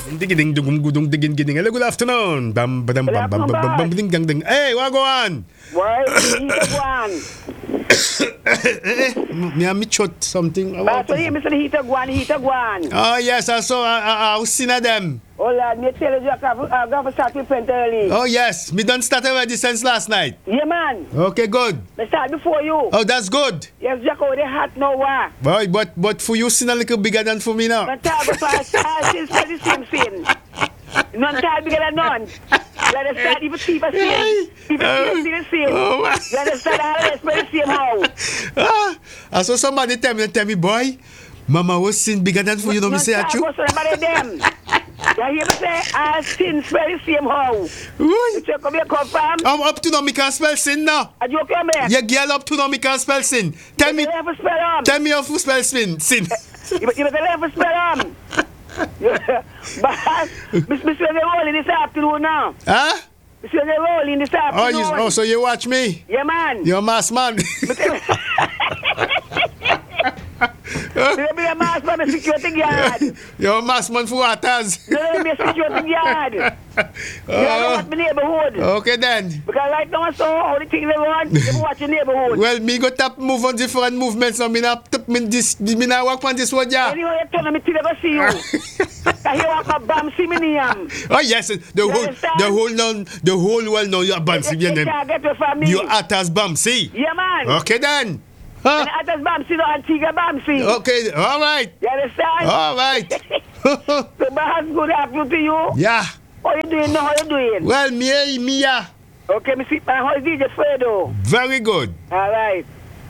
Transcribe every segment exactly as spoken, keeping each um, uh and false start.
Ding ding ding ding ding ding. Hello, good afternoon. Bam bam bam bam bam bam ding ding ding. Hey, what go on? Why? He's one. Me and me shot something. But for him, Mister Heater Guan, Heater Guan. Oh yes, I saw. I I seen them. Oh lad, me tell you, I got to start with print early. Oh yes, me done start already since last night. Yeah man. Okay, good. Me start before you. Oh, that's good. Yes, Jack, oh, they hot now, wah. Boy, but but for you, seen a little bigger than for me now. But talk about all things for the same thing. None talk bigger than none. You understand? Even people same. People same, the same. Oh, You understand? All the rest for the same how. Ah, I saw somebody tell me, tell me, boy, Mama was sin bigger than for you. Know me say that you. None talk about them. You hear me say, all sins for the same how. You check how you come from? I'm up to now, me can spell sin now. Are you okay, man? Yeah, girl up to now, me can spell sin. Tell me, You never spell them. tell me how to spell sin. Sin. You you better never spell them. But, Mister They rolling this afternoon now. Huh? Mister They rolling this Oh, afternoon. you, oh, so you watch me? Yeah, man. You're a mass man. You be a mass man, a security guard. You're a mass man for waters. You be a security guard. You know what my neighborhood. Okay then. Because right now I saw how the things they run, they watch your neighborhood. Well, me go tap move on different movements. So me not tap me this. Me not walk on this one, yeah. Anyway, you turn me till I go see you. I hear what my bam see me name. Oh yes, the whole, understand? the whole, now, the whole world know you are Bamsi. You You name. can't get away from me. You are as Bamsi. Yeah, man. Okay then. And Huh? Atas Bamsi, no Antigua Bamsi. Okay, all right, You understand? all right. So, Bahas, good afternoon to you. Yeah. How you doing now? How you doing? Well, me, me, yeah. Okay, me see, man, how is D J Fredo? Very good. All right.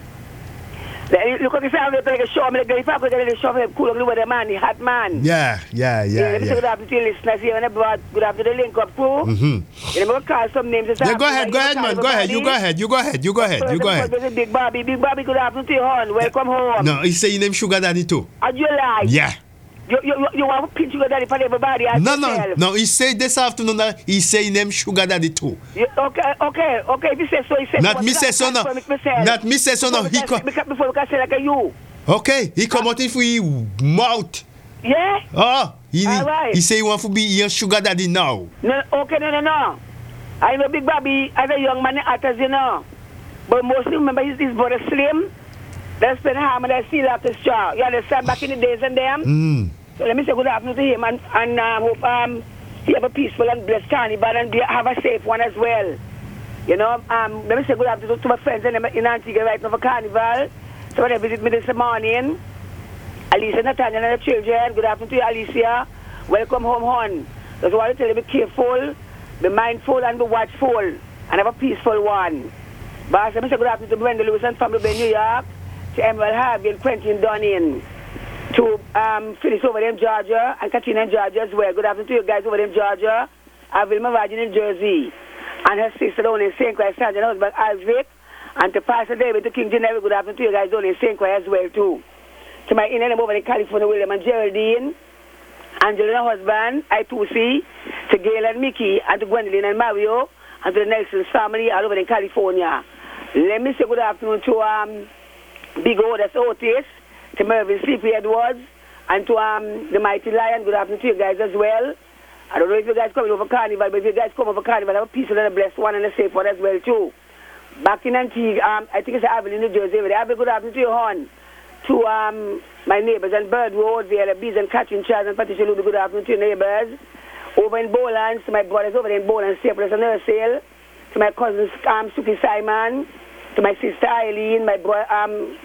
Then, look at the sound of the show. I'm going to go to the show. I'm cool with the man, the hot man. Yeah, yeah, yeah, Let me say good yeah. afternoon to your listeners here. And I brought good afternoon to the link up too. Mm-hmm. And I'm going to call some names. This Yeah, go afternoon. ahead, go ahead, man. Go ahead. You go ahead. You go ahead. You go ahead. You go ahead. First, Big Bobby. Big Bobby, good afternoon to you, hon. Welcome home. No, he say your name Sugar Daddy too. Are you like? Yeah. You, you, you, you want to pinch your daddy for everybody? as No, no, yourself? no. He say this afternoon that he say your name Sugar Daddy too. You, okay, okay, okay. If you say so, you say Not so. me say so no. Not me say so no. He Before come. we can- before we can say like a you. Okay, he come out in for his mouth. Yeah? Oh, he All right. he say he want to be your Sugar Daddy now. No, okay, no, no, no. I know Big Bobby as a young man actors, you know. But mostly remember his, his brother Slim. They spend harm and they steal after straw. You understand? Back in the days and them. Mm. So let me say good afternoon to him and, and um, hope um, he have a peaceful and blessed carnival and be, have a safe one as well. You know, um, let me say good afternoon to my friends in, in Antigua right now for carnival. So when they visit me this morning, Alicia, Nathaniel and the children, good afternoon to you, Alicia. Welcome home, hon. Just want to tell you, be careful, be mindful and be watchful and have a peaceful one. But let me say good afternoon to Brenda Lewis and family in New York, to Emerald Harvey and Quentin Dunning. To um, Phyllis over there in Georgia and Katrina in Georgia as well. Good afternoon to you guys over there in Georgia. And Vilma Virgin in Jersey. And her sister down in Saint Croix, and her husband Isaac. And to Pastor David, to King Geneva. Good afternoon to you guys down in Saint Croix as well too. To my in-law over in California, William and Geraldine. Angela and her husband, I two C. To Gail and Mickey. And to Gwendolyn and Mario. And to the Nelson's family all over in California. Let me say good afternoon to um, Big O, that's Otis. To Mervyn C P Edwards, and to um, the Mighty Lion. Good afternoon to you guys as well. I don't know if you guys coming over Carnival, but if you guys come over Carnival, have a peaceful and a blessed one and a safe one as well too. Back in Antigua, um, I think it's Abilene, New Jersey. Have a good afternoon to you, hon. To um, my neighbors and Bird Road, the Bees and Catherine Charles and Patricia Lou, good afternoon to your neighbors. Over in Bowlands, to my brothers over in Bowlands, Cyprus and Nursale. To my cousins, um, Suki Simon. To my sister Eileen, my brother, um,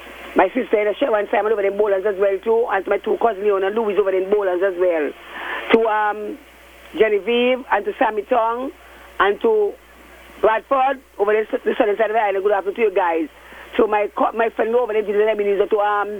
my sister Sharon Simon over in Bowlands as well too, and to my two cousins Leon and Louis over in Bowlands as well. To um, Genevieve and to Sammy Tong and to Bradford over the, the southern side of the island. Good afternoon to you guys. To my my friend over there, Julian Ebenezer, to um,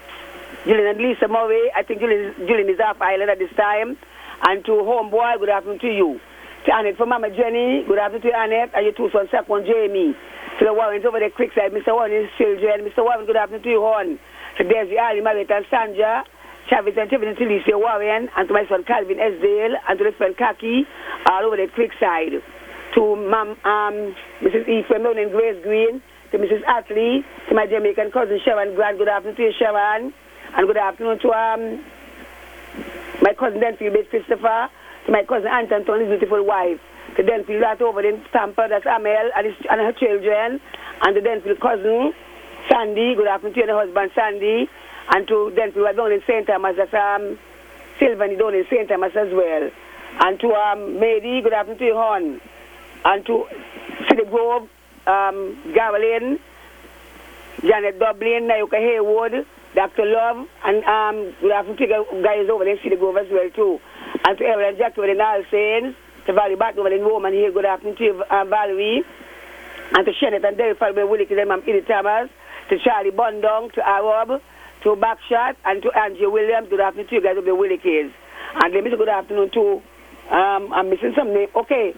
Julian and Lisa Murray. I think Julian, Julian is off island at this time. And to Homeboy, good afternoon to you. To Annette from Mama Jenny, good afternoon to you, Annette, and your two sons, Saquon Jamie. To the Warrens over there, Creekside, Mister Warren and his children. Mister Warren, good afternoon to you, hon. To Desi Ali, Marriott and Sandra, Chavez and Tiffany Tilicia Warren, and to my son Calvin Esdale, and to the friend Kaki, all over the Creekside. To Mom, um, Missus Ephraim down in Grace Green, to Missus Atley, to my Jamaican cousin Sharon Grant, good afternoon to you, Sharon. And good afternoon to um, my cousin Denfield based Christopher, to my cousin Anton, to his beautiful wife, to Denfield right over in Tampa, that's Amel and, his, and her children, and to Denfield cousin Sandy, good afternoon to you and her husband Sandy, and to Denfield right down in Saint Thomas, that's um, Sylvan down in Saint Thomas as well, and to um, Mary, good afternoon to you, hon, and to City Grove, um, Gavelin, Janet Dublin, Nayoka Haywood, Doctor Love, and um, good afternoon to you guys over there in City Grove as well too, and to Evelyn Jack over in All Saints, to Valley Back over in Roman here, good afternoon to you, um, Valerie, and to Shennet and Derry Falbe Willie, to them, um, Edith Thomas, to Charlie Bundong, to Arab, to Backshot, and to Angie Williams, good afternoon to you guys over the Willie kids. And let me say good afternoon to, um, I'm missing some name, okay,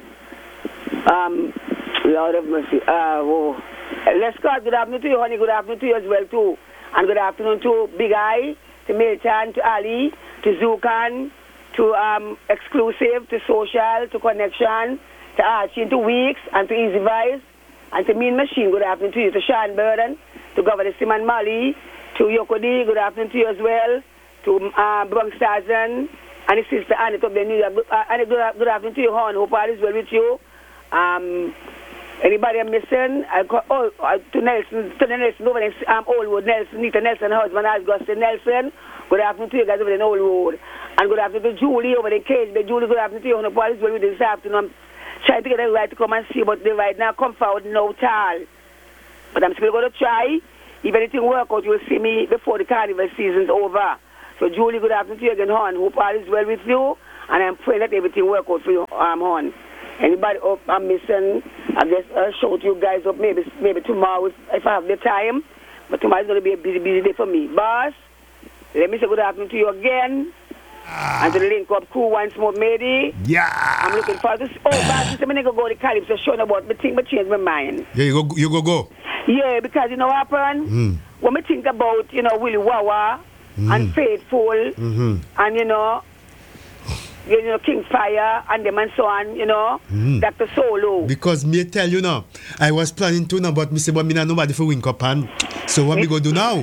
um, Lord of mercy, uh, oh. Let's go, good afternoon to you, honey, good afternoon to you as well too. And good afternoon to Big Eye, to Milton, to Ali, to Zukan, to um, Exclusive, to Social, to Connection, to Archie, to Weeks, and to Easy Vice, and to Mean Machine, good afternoon to you, to Sean Burden, to Governor Simon Molly, to Yoko D, good afternoon to you as well, to uh, Bronx Tarzan, and his sister Annie of the New York. Uh, Annie, good, good afternoon to you, hon. Hope all is well with you. Um, anybody I'm missing? I call, oh, uh, to Nelson, to the Nelson over in um, Oldwood, Nelson, Nita Nelson, husband, Augustine Nelson. Good afternoon to you guys over in Oldwood. And good afternoon to Julie over in Cage Bay. Julie, good afternoon to you. Hope all is well with you this afternoon. I'm trying to get a right to come and see, but the right now come forward no tall. But I'm still going to try. If anything work out, you'll see me before the carnival season's over. So, Julie, good afternoon to you again, hon. Hope all is well with you. And I'm praying that everything work out for you, um, hon. Anybody up I'm missing, I guess I'll show to you guys up maybe maybe tomorrow if, if I have the time. But tomorrow's going to be a busy, busy day for me. Boss, let me say good afternoon to you again. Ah. And to the link up crew once more, Mady. Yeah. I'm looking forward to... Oh, boss, this is going to go to Calypso show about me think, but change my mind. Yeah, you go, you go, go. Yeah, because you know what happened? Mm. When we think about, you know, Willie Wawa mm. and Faithful mm-hmm. and, you know, you know, King Fire and them and so on, you know, mm. Doctor Solo. Because me tell you now, I was planning to now, but me say, but me not nobody for wink up and so what me go do now?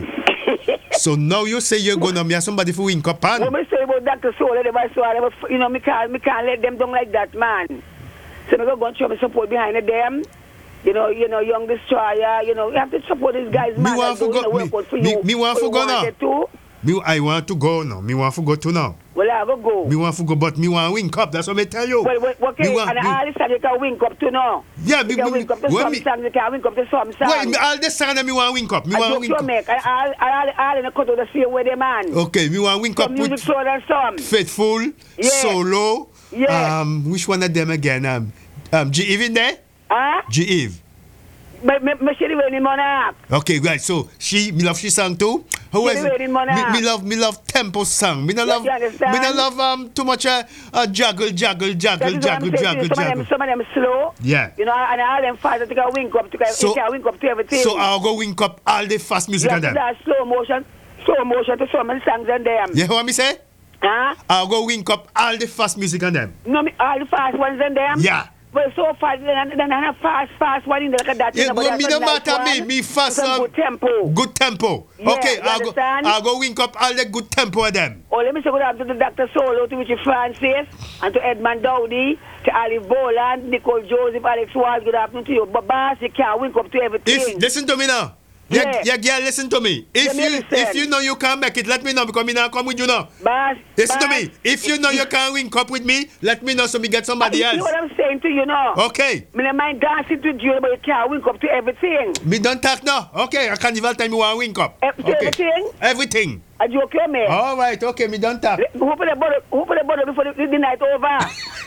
So now you say you're gonna me have somebody for wink up and. What me say about Doctor Solo, so you know, me can't, me can't let them down like that, man. So me go go and show me support behind them. You know, you know, Young Destroyer, you know, you have to support these guys, man. Me want to go, me, for me, me want to go now. Me, I want to go now. Me want to go to now. Well, I will go. Me want to go, but me want to wink up. That's what I tell you. Well, well okay, want, and me, all the songs you can wink up to now. Yeah, me, you can me, wink up to some me, songs, you can wink up to some songs. Well, all the songs me want to wink up. Me want to wink up. Make, all, all, all, all in the cut of the same way, the man. Okay, me want to wink some up music with slow and some. Faithful, yeah. Solo. Yeah. Um, which one of them again? Um, um, G-Eve in there? Huh? G-Eve. But me, me she the monarch. Okay, right. So she, me love she song too. How is it? Me, me love, me love tempo song. Me not love, me not love um too much uh, uh juggle, juggle, juggle, juggle, juggle, some juggle. Of them, some of them slow. Yeah. You know, and all them fast. I think I wink up to, so, I wink up to everything. So I'll go wink up all the fast music yeah, and them. That slow motion, slow motion to some songs and them. Yeah, what me say? Huh? I'll go wink up all the fast music and them. No, me, all the fast ones and them. Yeah. Well, so fast, then, then I have fast, fast one in there like that. Yeah, but me no matter me, me fast. Um, good tempo. Good tempo. Yeah, okay, I'll go, I'll go wink up all the good tempo of them. Oh, let me say good afternoon to Doctor Solo, to Richie Francis, and to Edmund Dowdy, to Olive Boland, Nicole Joseph, Alex Walls, good afternoon to you. But boss, you can't wink up to everything. If, listen to me now. Yeah, yeah, yeah, listen to me. If you listen. if you know you can't make it, let me know because me now come with you now. Boss, listen boss. to me. If you know you can't wink up with me, let me know so me get somebody you else. You know what I'm saying to you now? Okay. Me don't mind dancing to you, but you can't wink up to everything. Me don't talk now. Okay, I carnival time you want to wink up. E- okay. Everything? Everything. Are you okay, man? All right, okay, me don't talk. Who put the bottle, who put the bottle before the, the night over?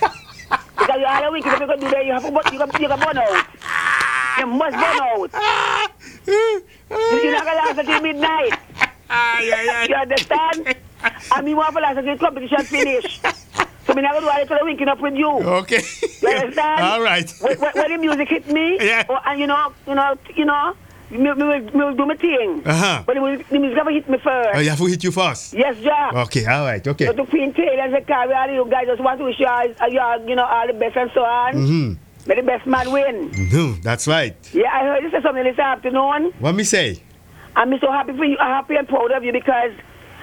Because you all a week, if you can do that, you have to you can, you can burn out. You must burn out. You're not going to last until midnight. You understand? And me want to last until the competition finish. So I'm not going to do all the winking up with you. Okay. You understand? All right. When, when, when the music hit me, yeah. oh, and you know, you know, you know, me, me, me, me will do my thing. Uh-huh. But the, the music never hit me first. Oh, you have to hit you first? Yes, Jack. Okay, all right, okay. So to Queen Taylor and the carry all you guys just want to wish you all, you know, all the best and so on. Mm-hmm. May the best man win. Mm-hmm, that's right. Yeah, I heard you say something this afternoon. What me say? I'm so happy for you, happy and proud of you because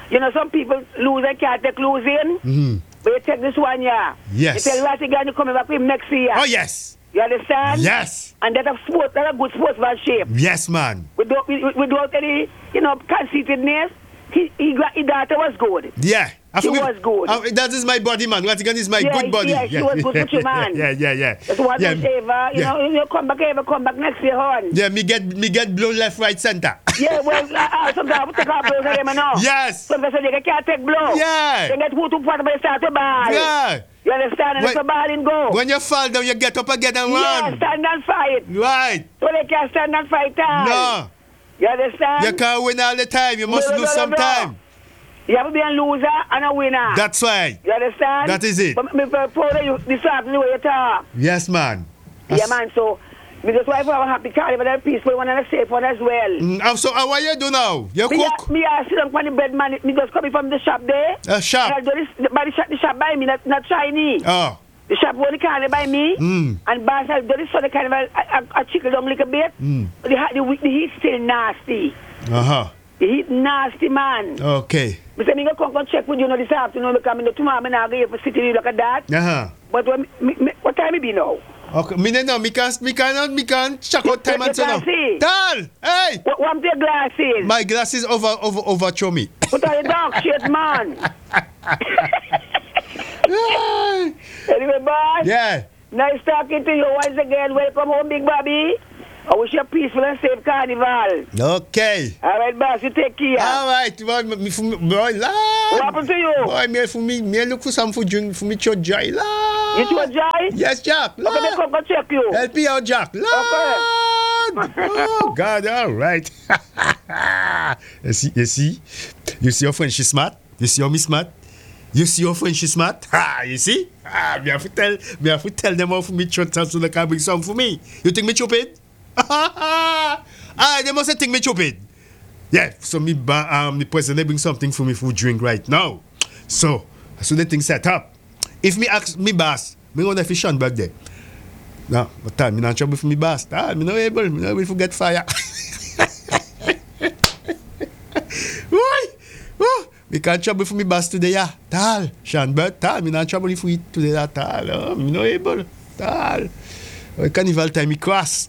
you know, some people lose and can't take losing. Mm-hmm. But you take this one year. Yes. You tell Ratty Gang you coming back with him next year. Oh, yes. You understand? Yes. And that's a sport, that's a good sportsmanship. Yes, man. Without, without any, you know, conceitedness, he, he, his daughter was good. Yeah. She was good. Uh, that is my body, man. Ratty Gang is my yeah, good body. Yeah, she was good with you, man. yeah, yeah, yeah. That's what yeah. I ever, you yeah. know, you come back, ever come back next year, hon. Yeah, me get me get blown left, right, center. yeah, well, uh, sometimes we take our blows of them, you know. Yes. Sometimes they can't take blow. Yeah. They get who to part of the start to ball. Yeah. You understand? And when, it's a ball and go. When you fall down, you get up again and yeah, run. stand and fight. Right. So they can't stand and fight time. No. You understand? You can't win all the time. You must no, no, lose no, no, sometime. No. You have to be a loser and a winner. That's right. You understand? That is it. But me proud of you this afternoon the way you talk. Yes, man. That's yeah, man. So, me just want to have a happy carnival and a peaceful one and a safe one as well. Mm, so, uh, what you do now? You me cook? A, me a sit down on the bed, man. Me just coming from the shop there. A shop? And I do this, by the shop, the shop by me, not, not Chinese. Oh. The shop where the carnival by me. Mm. And boss, I do this for the carnival, I, I, I chicken down a little bit. Mm. The, the, the heat still nasty. Uh-huh. The heat nasty, man. Okay. I say, I'm going to come check with you know, this afternoon because I'm tomorrow I'm not going to sit here like that. Uh-huh. But when, me, me, what time it be now? Okay. Me no, me can't, me can't, me can't check out time and so now. Tal! Hey! What, what's your glasses? My glasses over, over, over show me. What are your dog shit, man? Anyway, boss. Yeah. Nice talking to you once again. Welcome home, Big Bobby. I wish you a peaceful and safe carnival. Okay. All right, boss. You take care. All right. Boy, me, for me, boy, Lord. What happened to you? Boy, me, for me, me look for some food drink for me to joy, Lord. You to joy? Yes, Jack. Lord. Okay, come go check you. Help me out, Jack. Lord. Okay. Oh, God, all right. you see, you see? You see your friend, she's smart? You see how me smart? You see your friend, she's smart? Ah, you see? Ah, me have to tell, me have to tell them how for me to so they can bring some for me. You think me stupid? Ah, they must think me stupid. Yeah, so me, um, the president bring something for me for drink right now. So, so the thing set up. If me ask me boss, me want to fish on back there. No, but time, me not trouble for me boss. Ah, me not able, me not able to get fire. Why? Oh, me can't trouble for me boss today, yeah. Tal, Sean, but tal, me not trouble for it today, yeah. Tal, oh, me not able. Tal. Oh, carnival time, me cross.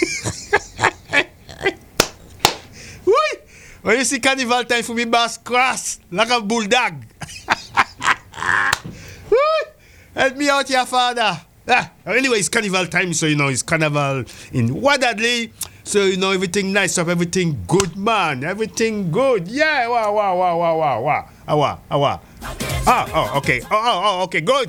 When you see carnival time for me boss cross like a bulldog. Help me out here, father. Ah, anyway, it's carnival time, so you know it's carnival in Wadadley. So you know everything nice up, everything good, man. Everything good. Yeah, wow, wow, wow, wow, wow, wow. Awa, awa. Ah, oh, okay. Oh, oh, oh, okay, good.